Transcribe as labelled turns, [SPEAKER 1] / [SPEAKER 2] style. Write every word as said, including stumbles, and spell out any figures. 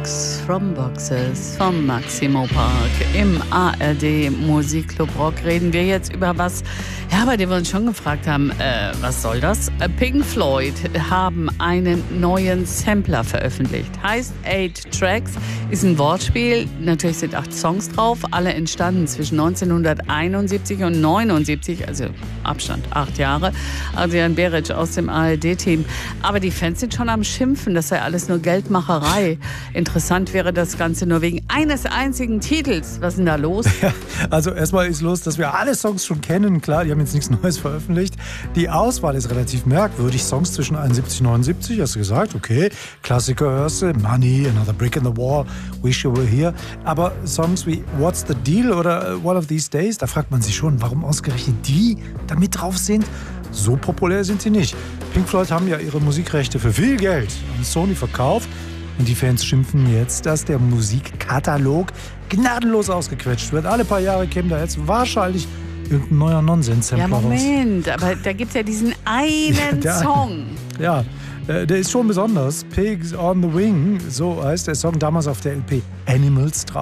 [SPEAKER 1] Box from Boxes vom Maximo Park im A R D Musikclub Rock reden wir jetzt über was, ja, bei dem wir uns schon gefragt haben, äh, was soll das? Pink Floyd haben einen neuen Sampler veröffentlicht. Heißt Eight Tracks, ist ein Wortspiel. Natürlich sind acht Songs drauf, alle entstanden zwischen neunzehnhunderteinundsiebzig und neunundsiebzig, also Abstand acht Jahre. Adrian Beric aus dem A R D-Team. Aber die Fans sind schon am Schimpfen, das sei alles nur Geldmacherei. Interessant wäre das Ganze nur wegen eines einzigen Titels. Was ist denn da los?
[SPEAKER 2] Ja, also erstmal ist los, dass wir alle Songs schon kennen. Klar, die haben jetzt nichts Neues veröffentlicht. Die Auswahl ist relativ merkwürdig. Songs zwischen einundsiebzig und neunundsiebzig, hast du gesagt, okay. Klassiker hörst du, Money, Another Brick in the Wall, Wish You Were Here. Aber Songs wie What's the Deal oder One of These Days, da fragt man sich schon, warum ausgerechnet die da mit drauf sind. So populär sind sie nicht. Pink Floyd haben ja ihre Musikrechte für viel Geld an Sony verkauft. Und die Fans schimpfen jetzt, dass der Musikkatalog gnadenlos ausgequetscht wird. Alle paar Jahre käme da jetzt wahrscheinlich irgendein neuer Nonsens-Sampler raus.
[SPEAKER 1] Ja, Moment, raus. Aber da gibt es ja diesen einen der, Song.
[SPEAKER 2] Ja, der ist schon besonders. Pigs on the Wing, so heißt der Song, damals auf der L P Animals drauf.